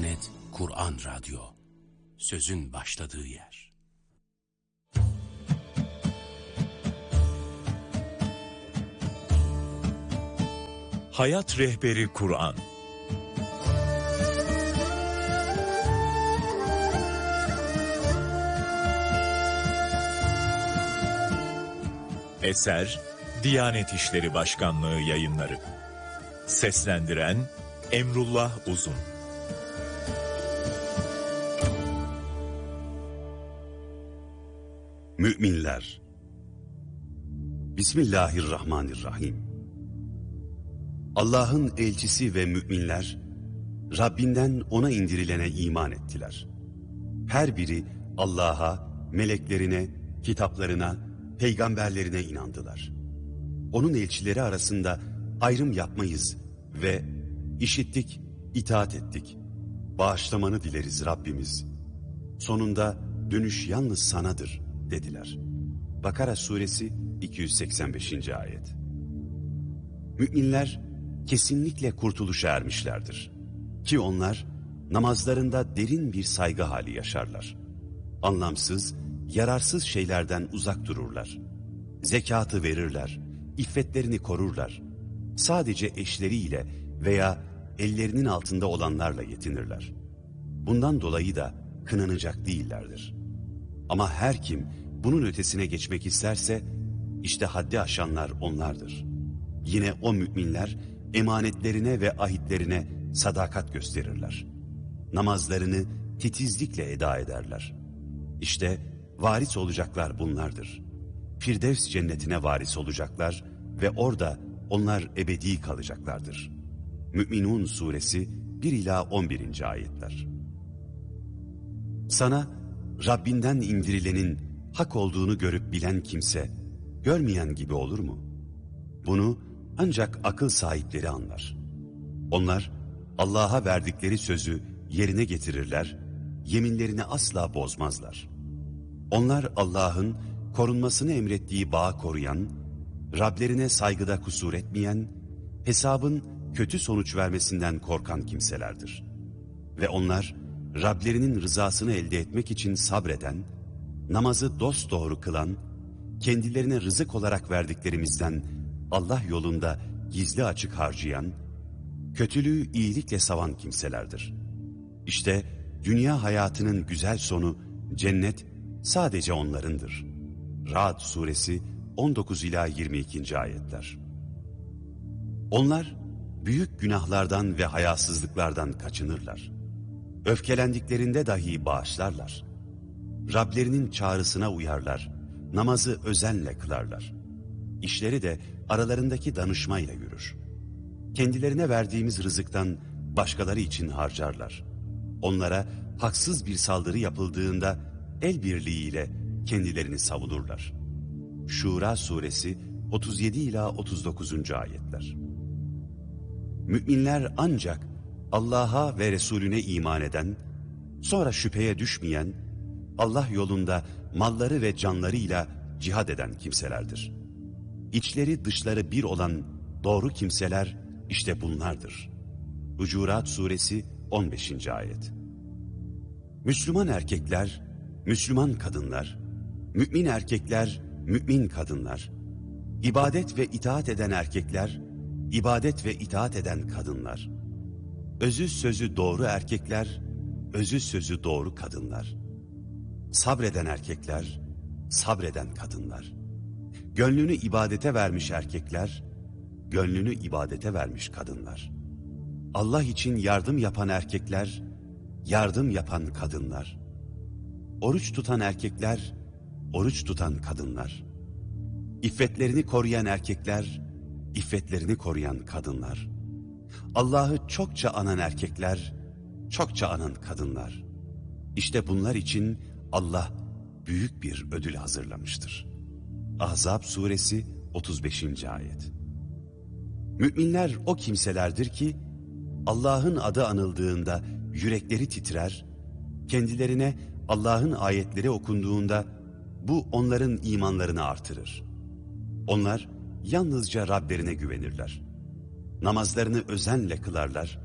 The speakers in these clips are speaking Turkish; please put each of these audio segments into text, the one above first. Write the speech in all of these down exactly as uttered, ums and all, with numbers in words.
Diyanet Kur'an Radyo, sözün başladığı yer. Hayat Rehberi Kur'an. Eser Diyanet İşleri Başkanlığı Yayınları. Seslendiren Emrullah Uzun. Müminler. Bismillahirrahmanirrahim. Allah'ın elçisi ve müminler, Rabbinden ona indirilene iman ettiler. Her biri Allah'a, meleklerine, kitaplarına, peygamberlerine inandılar. Onun elçileri arasında ayrım yapmayız ve işittik, itaat ettik. Bağışlamanı dileriz Rabbimiz. Sonunda dönüş yalnız sanadır dediler. Bakara suresi iki yüz seksen beşinci ayet. Müminler kesinlikle kurtuluşa ermişlerdir. Ki onlar namazlarında derin bir saygı hali yaşarlar. Anlamsız, yararsız şeylerden uzak dururlar. Zekatı verirler, iffetlerini korurlar. Sadece eşleriyle veya ellerinin altında olanlarla yetinirler. Bundan dolayı da kınanacak değillerdir. Ama her kim bunun ötesine geçmek isterse, işte haddi aşanlar onlardır. Yine o müminler emanetlerine ve ahitlerine sadakat gösterirler. Namazlarını titizlikle eda ederler. İşte varis olacaklar bunlardır. Firdevs cennetine varis olacaklar ve orada onlar ebedi kalacaklardır. Mü'minun suresi bir ila on birinci ayetler. Sana Rabbinden indirilenin hak olduğunu görüp bilen kimse, görmeyen gibi olur mu? Bunu ancak akıl sahipleri anlar. Onlar Allah'a verdikleri sözü yerine getirirler, yeminlerini asla bozmazlar. Onlar Allah'ın korunmasını emrettiği bağı koruyan, Rablerine saygıda kusur etmeyen, hesabın kötü sonuç vermesinden korkan kimselerdir. Ve onlar Rablerinin rızasını elde etmek için sabreden, namazı dosdoğru kılan, kendilerine rızık olarak verdiklerimizden Allah yolunda gizli açık harcayan, kötülüğü iyilikle savan kimselerdir. İşte dünya hayatının güzel sonu cennet sadece onlarındır. Ra'd suresi on dokuz ila yirmi ikinci ayetler. Onlar büyük günahlardan ve hayasızlıklardan kaçınırlar. Öfkelendiklerinde dahi bağışlarlar. Rablerinin çağrısına uyarlar, namazı özenle kılarlar. İşleri de aralarındaki danışmayla yürür. Kendilerine verdiğimiz rızıktan başkaları için harcarlar. Onlara haksız bir saldırı yapıldığında el birliğiyle kendilerini savunurlar. Şura suresi otuz yedi ila otuz dokuzuncu ayetler. Müminler ancak Allah'a ve Resulüne iman eden, sonra şüpheye düşmeyen, Allah yolunda malları ve canlarıyla cihad eden kimselerdir. İçleri dışları bir olan doğru kimseler işte bunlardır. Hucurat suresi on beşinci ayet. Müslüman erkekler, Müslüman kadınlar, mümin erkekler, mümin kadınlar, ibadet ve itaat eden erkekler, ibadet ve itaat eden kadınlar, özü sözü doğru erkekler, özü sözü doğru kadınlar, sabreden erkekler, sabreden kadınlar, gönlünü ibadete vermiş erkekler, gönlünü ibadete vermiş kadınlar, Allah için yardım yapan erkekler, yardım yapan kadınlar, oruç tutan erkekler, oruç tutan kadınlar, iffetlerini koruyan erkekler, iffetlerini koruyan kadınlar, Allah'ı çokça anan erkekler, çokça anan kadınlar. İşte bunlar için Allah büyük bir ödül hazırlamıştır. Ahzab suresi otuz beşinci ayet. Müminler o kimselerdir ki, Allah'ın adı anıldığında yürekleri titrer, kendilerine Allah'ın ayetleri okunduğunda bu onların imanlarını artırır. Onlar yalnızca Rablerine güvenirler. Namazlarını özenle kılarlar,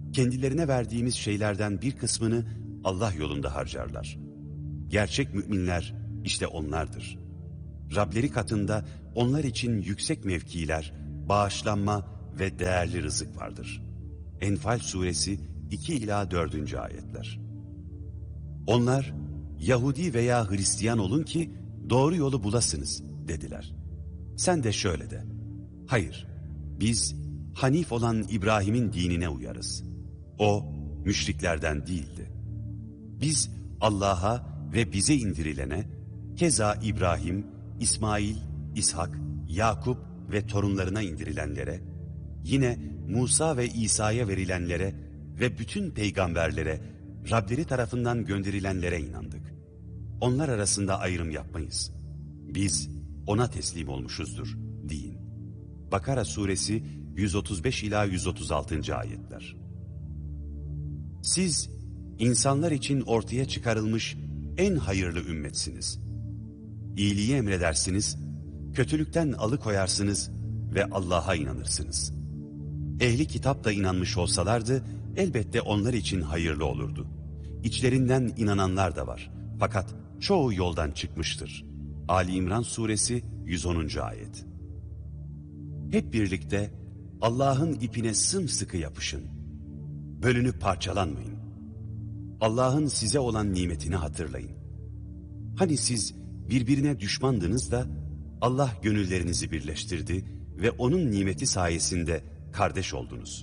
kendilerine verdiğimiz şeylerden bir kısmını Allah yolunda harcarlar. Gerçek müminler işte onlardır. Rableri katında onlar için yüksek mevkiler, bağışlanma ve değerli rızık vardır. Enfal suresi iki ila dördüncü ayetler. Onlar Yahudi veya Hristiyan olun ki doğru yolu bulasınız dediler. Sen de şöyle de: hayır, biz Hanif olan İbrahim'in dinine uyarız. O müşriklerden değildi. Biz Allah'a ve bize indirilene, keza İbrahim, İsmail, İshak, Yakup ve torunlarına indirilenlere, yine Musa ve İsa'ya verilenlere ve bütün peygamberlere, Rableri tarafından gönderilenlere inandık. Onlar arasında ayrım yapmayız. Biz ona teslim olmuşuzdur deyin. Bakara suresi yüz otuz beş ila yüz otuz altıncı ayetler. Siz insanlar için ortaya çıkarılmış en hayırlı ümmetsiniz. İyiliği emredersiniz, kötülükten alıkoyarsınız ve Allah'a inanırsınız. Ehli kitap da inanmış olsalardı elbette onlar için hayırlı olurdu. İçlerinden inananlar da var. Fakat çoğu yoldan çıkmıştır. Ali İmran suresi yüz onuncu ayet. Hep birlikte Allah'ın ipine sımsıkı yapışın. Bölünüp parçalanmayın. Allah'ın size olan nimetini hatırlayın. Hani siz birbirine düşmandınız da Allah gönüllerinizi birleştirdi ve onun nimeti sayesinde kardeş oldunuz.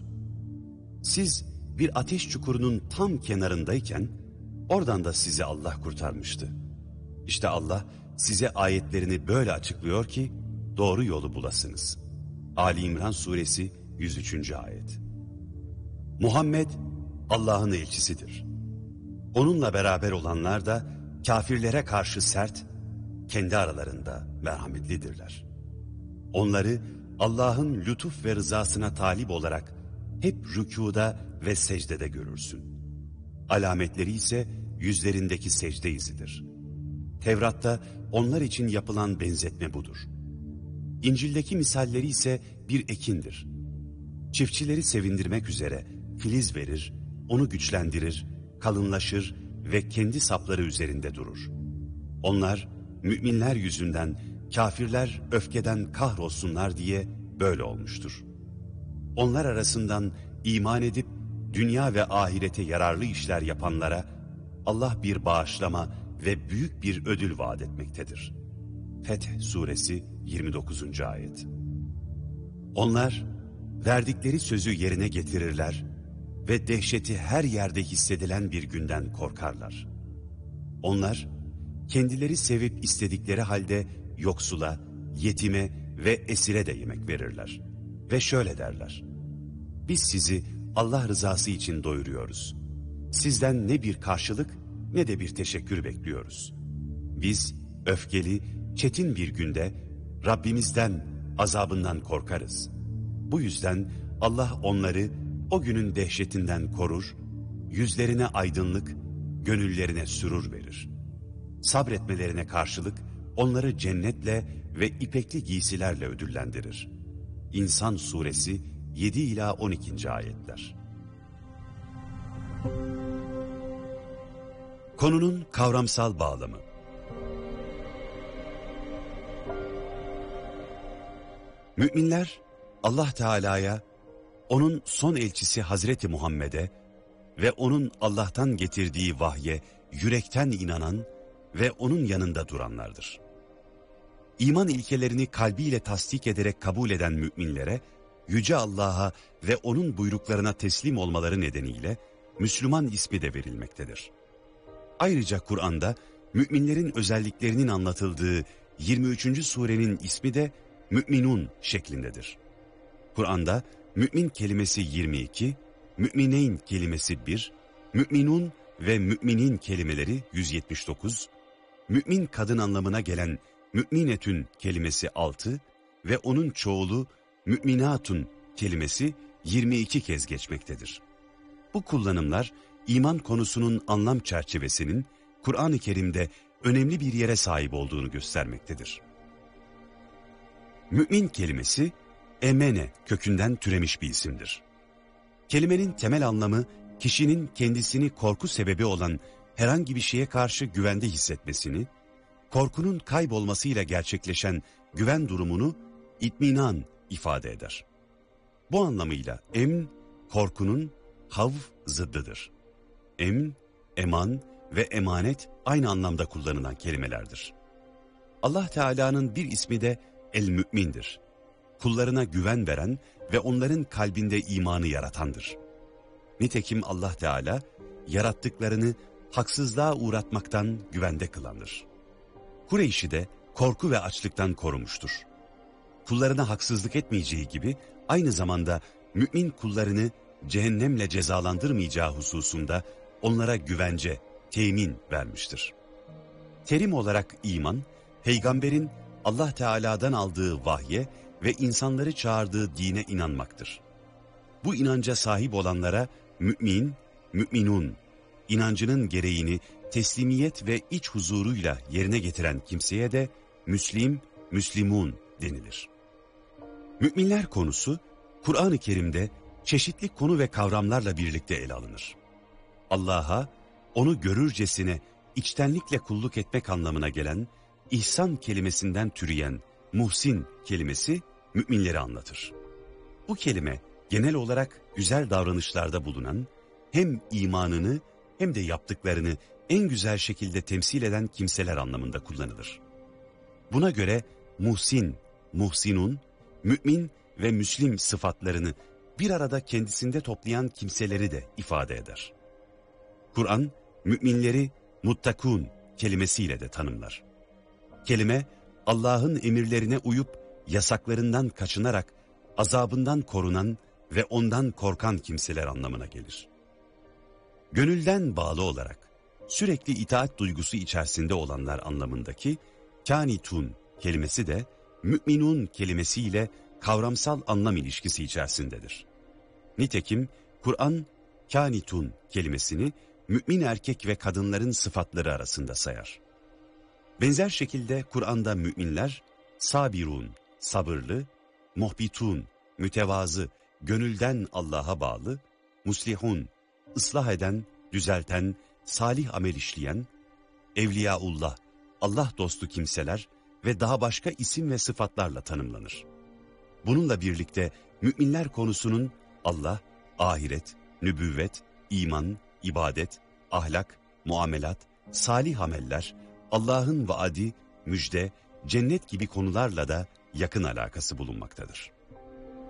Siz bir ateş çukurunun tam kenarındayken oradan da sizi Allah kurtarmıştı. İşte Allah size ayetlerini böyle açıklıyor ki doğru yolu bulasınız. Ali İmran suresi yüz üçüncü ayet. Muhammed Allah'ın elçisidir. Onunla beraber olanlar da kafirlere karşı sert, kendi aralarında merhametlidirler. Onları Allah'ın lütuf ve rızasına talip olarak hep rükuda ve secdede görürsün. Alametleri ise yüzlerindeki secde izidir. Tevrat'ta onlar için yapılan benzetme budur. İncil'deki misalleri ise bir ekindir. Çiftçileri sevindirmek üzere filiz verir, onu güçlendirir, kalınlaşır ve kendi sapları üzerinde durur. Onlar müminler yüzünden, kafirler öfkeden kahrolsunlar diye böyle olmuştur. Onlar arasından iman edip dünya ve ahirete yararlı işler yapanlara Allah bir bağışlama ve büyük bir ödül vaat etmektedir. Fetih suresi yirmi dokuzuncu ayet. Onlar verdikleri sözü yerine getirirler ve dehşeti her yerde hissedilen bir günden korkarlar. Onlar kendileri sevip istedikleri halde yoksula, yetime ve esire de yemek verirler. Ve şöyle derler: biz sizi Allah rızası için doyuruyoruz. Sizden ne bir karşılık ne de bir teşekkür bekliyoruz. Biz öfkeli, çetin bir günde Rabbimizden, azabından korkarız. Bu yüzden Allah onları o günün dehşetinden korur, yüzlerine aydınlık, gönüllerine sürur verir. Sabretmelerine karşılık onları cennetle ve ipekli giysilerle ödüllendirir. İnsan suresi yedi ila on ikinci ayetler. Konunun kavramsal bağlamı. Müminler Allah Teala'ya, onun son elçisi Hazreti Muhammed'e ve onun Allah'tan getirdiği vahye yürekten inanan ve onun yanında duranlardır. İman ilkelerini kalbiyle tasdik ederek kabul eden müminlere, Yüce Allah'a ve onun buyruklarına teslim olmaları nedeniyle Müslüman ismi de verilmektedir. Ayrıca Kur'an'da müminlerin özelliklerinin anlatıldığı yirmi üçüncü surenin ismi de Mü'minun şeklindedir. Kur'an'da mümin kelimesi yirmi iki, mümineyn kelimesi bir, müminun ve müminin kelimeleri yüz yetmiş dokuz, mümin kadın anlamına gelen müminetün kelimesi altı ve onun çoğulu müminatun kelimesi yirmi iki kez geçmektedir. Bu kullanımlar iman konusunun anlam çerçevesinin Kur'an-ı Kerim'de önemli bir yere sahip olduğunu göstermektedir. Mümin kelimesi emene kökünden türemiş bir isimdir. Kelimenin temel anlamı, kişinin kendisini korku sebebi olan herhangi bir şeye karşı güvende hissetmesini, korkunun kaybolmasıyla gerçekleşen güven durumunu itminan ifade eder. Bu anlamıyla emn, korkunun havf zıddıdır. Emn, eman ve emanet aynı anlamda kullanılan kelimelerdir. Allah Teala'nın bir ismi de el-mü'mindir. Kullarına güven veren ve onların kalbinde imanı yaratandır. Nitekim Allah Teala yarattıklarını haksızlığa uğratmaktan güvende kılandır. Kureyş'i de korku ve açlıktan korumuştur. Kullarına haksızlık etmeyeceği gibi aynı zamanda mümin kullarını cehennemle cezalandırmayacağı hususunda onlara güvence, temin vermiştir. Terim olarak iman, peygamberin Allah Teala'dan aldığı vahye ve insanları çağırdığı dine inanmaktır. Bu inanca sahip olanlara mümin, müminun, inancının gereğini teslimiyet ve iç huzuruyla yerine getiren kimseye de müslim, müslimun denilir. Müminler konusu, Kur'an-ı Kerim'de çeşitli konu ve kavramlarla birlikte ele alınır. Allah'a, onu görürcesine içtenlikle kulluk etmek anlamına gelen, ihsan kelimesinden türeyen muhsin kelimesi müminleri anlatır. Bu kelime genel olarak güzel davranışlarda bulunan, hem imanını hem de yaptıklarını en güzel şekilde temsil eden kimseler anlamında kullanılır. Buna göre muhsin, muhsinun, mümin ve müslim sıfatlarını bir arada kendisinde toplayan kimseleri de ifade eder. Kur'an, müminleri muttakun kelimesiyle de tanımlar. Kelime, Allah'ın emirlerine uyup yasaklarından kaçınarak azabından korunan ve ondan korkan kimseler anlamına gelir. Gönülden bağlı olarak sürekli itaat duygusu içerisinde olanlar anlamındaki kânitun kelimesi de müminun kelimesiyle kavramsal anlam ilişkisi içerisindedir. Nitekim Kur'an kânitun kelimesini mümin erkek ve kadınların sıfatları arasında sayar. Benzer şekilde Kur'an'da müminler sabirun, sabırlı, muhbitun, mütevazı, gönülden Allah'a bağlı, muslihun, ıslah eden, düzelten, salih amel işleyen, evliyaullah, Allah dostu kimseler ve daha başka isim ve sıfatlarla tanımlanır. Bununla birlikte müminler konusunun Allah, ahiret, nübüvvet, iman, ibadet, ahlak, muamelat, salih ameller, Allah'ın vaadi, müjde, cennet gibi konularla da yakın alakası bulunmaktadır.